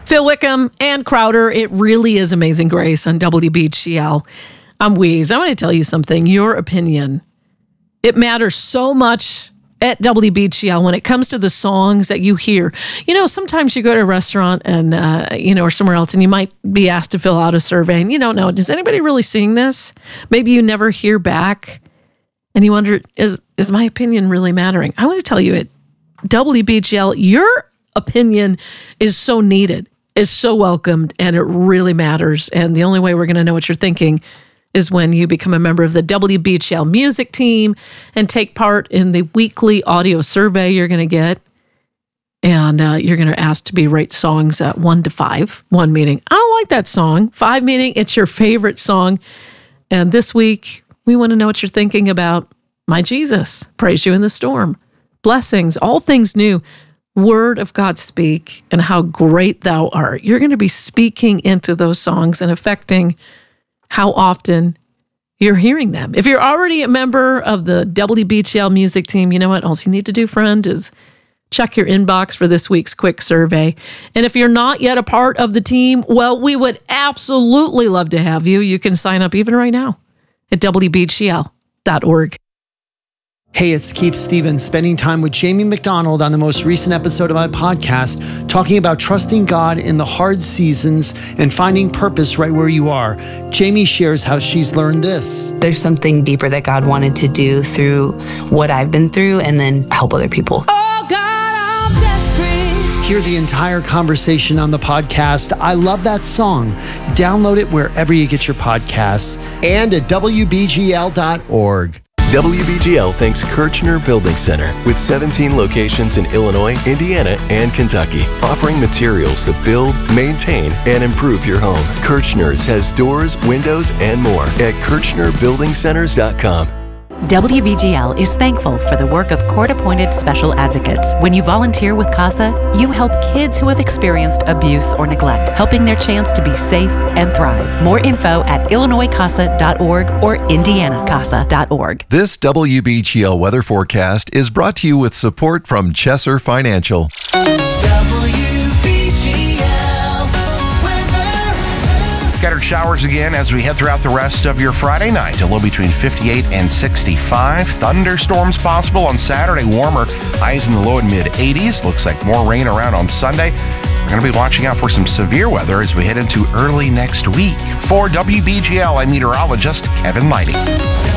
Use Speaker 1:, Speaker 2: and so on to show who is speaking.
Speaker 1: Phil Wickham and Crowder, it really is Amazing Grace on WBGL. I'm Weeze. I want to tell you something. Your opinion, it matters so much at WBGL when it comes to the songs that you hear. You know, sometimes you go to a restaurant and, or somewhere else, and you might be asked to fill out a survey, and you don't know, does anybody really sing this? Maybe you never hear back, and you wonder, is my opinion really mattering? I want to tell you, at WBGL, your opinion is so needed, is so welcomed, and it really matters. And the only way we're going to know what you're thinking is when you become a member of the WBGL music team and take part in the weekly audio survey you're going to get. And you're going to ask to be rate songs at 1 to 5. 1 meaning, I don't like that song. 5 meaning it's your favorite song. And this week, we want to know what you're thinking about My Jesus, Praise You in the Storm, Blessings, All Things New, Word of God Speak, and How Great Thou Art. You're going to be speaking into those songs and affecting how often you're hearing them. If you're already a member of the WBGL music team, you know what? All you need to do, friend, is check your inbox for this week's quick survey. And if you're not yet a part of the team, well, we would absolutely love to have you. You can sign up even right now at WBGL.org.
Speaker 2: Hey, it's Keith Stevens, spending time with Jamie McDonald on the most recent episode of my podcast, talking about trusting God in the hard seasons and finding purpose right where you are. Jamie shares how she's learned this.
Speaker 3: There's something deeper that God wanted to do through what I've been through and then help other people.
Speaker 2: Oh God, I'm desperate. Hear the entire conversation on the podcast. I love that song. Download it wherever you get your podcasts and at WBGL.org.
Speaker 4: WBGL thanks Kirchner Building Center with 17 locations in Illinois, Indiana, and Kentucky, offering materials to build, maintain, and improve your home. Kirchner's has doors, windows, and more at KirchnerBuildingCenters.com.
Speaker 5: WBGL is thankful for the work of court-appointed special advocates. When you volunteer with CASA, you help kids who have experienced abuse or neglect, helping their chance to be safe and thrive. More info at IllinoisCASA.org or IndianaCASA.org.
Speaker 6: This WBGL weather forecast is brought to you with support from Chesser Financial.
Speaker 7: Scattered showers again as we head throughout the rest of your Friday night. A low between 58 and 65. Thunderstorms possible on Saturday. Warmer highs in the low and mid 80s. Looks like more rain around on Sunday. We're going to be watching out for some severe weather as we head into early next week. For WBGL, I'm meteorologist Kevin Lighty.